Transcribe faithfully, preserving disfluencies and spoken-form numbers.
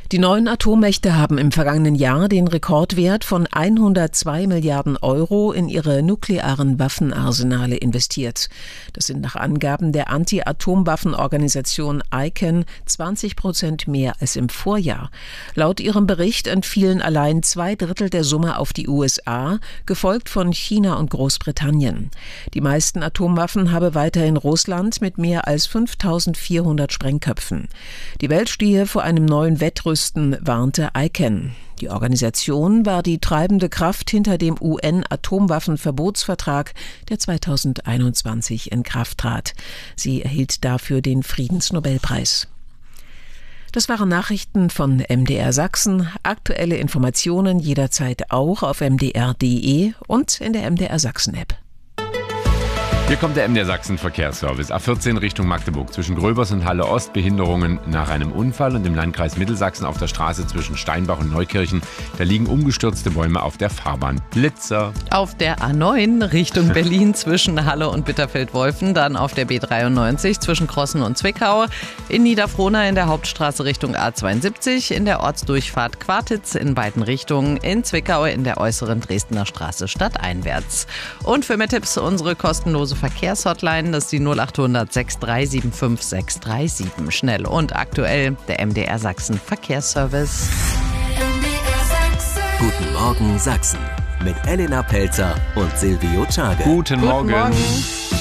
Die neuen Atommächte haben im vergangenen Jahr den Rekordwert von hundertzwei Milliarden Euro in ihre nuklearen Waffenarsenale investiert. Das sind nach Angaben der Anti-Atomwaffenorganisation I C A N zwanzig Prozent mehr als im Vorjahr. Laut ihrem Bericht entfielen allein zwei Drittel der Summe auf die U S A, gefolgt von China und Großbritannien. Die meisten Atomwaffen habe weiterhin Russland mit mehr als fünftausendvierhundert Sprengköpfen. Die Welt stehe vor einem neuen Wettrüsten, warnte I C A N. Die Organisation war die treibende Kraft hinter dem U N-Atomwaffenverbotsvertrag, der zweitausendeinundzwanzig in Kraft trat. Sie erhielt dafür den Friedensnobelpreis. Das waren Nachrichten von M D R Sachsen. Aktuelle Informationen jederzeit auch auf m d r punkt d e und in der M D R Sachsen App. Hier kommt der M D R Sachsen Verkehrsservice. A vierzehn Richtung Magdeburg. Zwischen Gröbers und Halle Ost Behinderungen nach einem Unfall und im Landkreis Mittelsachsen auf der Straße zwischen Steinbach und Neukirchen. Da liegen umgestürzte Bäume auf der Fahrbahn. Blitzer. Auf der A neun Richtung Berlin zwischen Halle und Bitterfeld-Wolfen. Dann auf der B dreiundneunzig zwischen Krossen und Zwickau. In Niederfrohna in der Hauptstraße Richtung A zweiundsiebzig. In der Ortsdurchfahrt Quartitz in beiden Richtungen. In Zwickau in der äußeren Dresdner Straße stadteinwärts. Und für mehr Tipps unsere kostenlose Verkehrshotline, das ist die null acht hundert sechs drei sieben fünf sechs drei sieben. Schnell und aktuell der M D R Sachsen Verkehrsservice. Guten Morgen Sachsen mit Elena Pelzer und Silvio Czage. Guten Morgen. Guten Morgen.